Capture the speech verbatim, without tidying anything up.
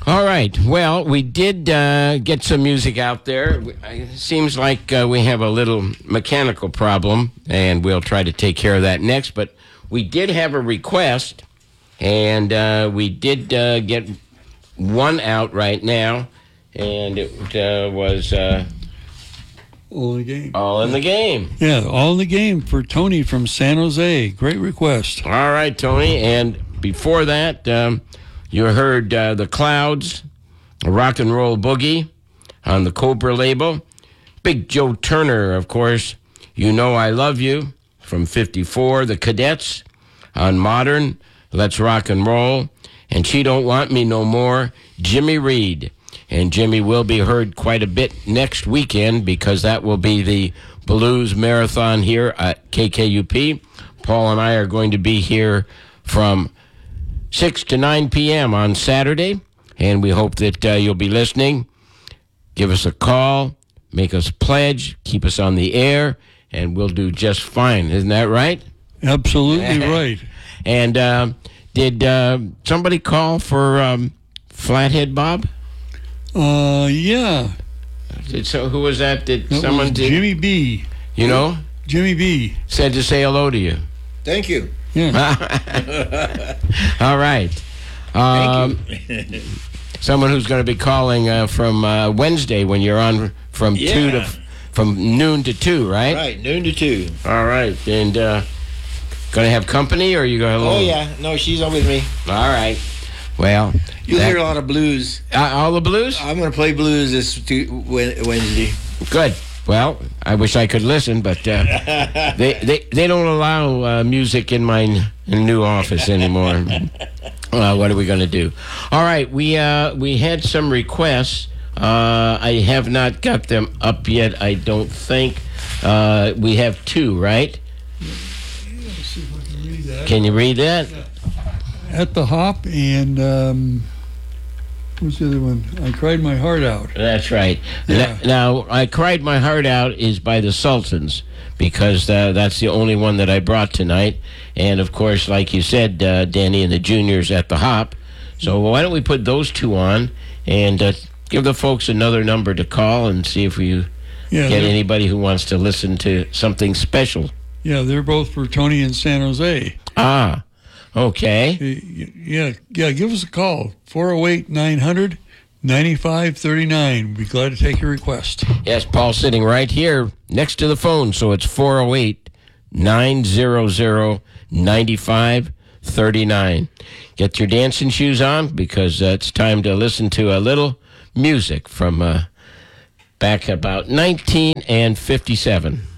All right. Well, we did uh, get some music out there. It seems like uh, we have a little mechanical problem, and we'll try to take care of that next. But we did have a request, and uh, we did uh, get one out right now, and it uh, was uh, All in the Game. All in the Game. Yeah, All in the Game for Tony from San Jose. Great request. All right, Tony. And before that, um, you heard uh, The Clouds, Rock and Roll Boogie on the Cobra label. Big Joe Turner, of course, You Know I Love You from fifty-four. The Cadets on Modern, Let's Rock and Roll. And She Don't Want Me No More, Jimmy Reed. And Jimmy will be heard quite a bit next weekend because that will be the Blues Marathon here at K K U P. Paul and I are going to be here from six to nine p.m. on Saturday, and we hope that uh, you'll be listening. Give us a call, make us pledge, keep us on the air, and we'll do just fine. Isn't that right? Absolutely right. And uh, did uh, somebody call for um, Flathead Bob? Uh, yeah. Did, so who was that? Did That someone was did? Jimmy B. You know? Jimmy B. Said to say hello to you. Thank you. Yeah. All right. Um, Thank you. someone who's going to be calling uh, from uh, Wednesday when you're on from Yeah. two to from noon to two, right? Right, noon to two. All right, and uh, going to have company, or are you going to? Oh yeah, no, she's on with me. All right. Well, You'll that- hear a lot of blues. uh, all the blues. I'm going to play blues this tu- Wed- Wednesday. Good. Well, I wish I could listen, but uh, they, they they don't allow uh, music in my n- new office anymore. Well, what are we going to do? All right, we uh, we had some requests. Uh, I have not got them up yet, I don't think. Uh, we have two, right? Let's see if I can read that. Can you read that? At the Hop and, um, what's the other one? I Cried My Heart Out. That's right. Yeah. N- Now, I Cried My Heart Out is by the Sultans because uh, that's the only one that I brought tonight. And, of course, like you said, uh, Danny and the Juniors at the Hop. So why don't we put those two on and uh, give the folks another number to call and see if we Yeah, get they're- anybody who wants to listen to something special. Yeah, they're both for Tony in San Jose. Ah, okay. Uh, Yeah, yeah, give us a call. four oh eight, nine hundred, ninety-five thirty-nine. We'd be glad to take your request. Yes, Paul's sitting right here next to the phone, so it's four oh eight, nine hundred, ninety-five thirty-nine. Get your dancing shoes on because uh, it's time to listen to a little music from uh, back about nineteen fifty-seven.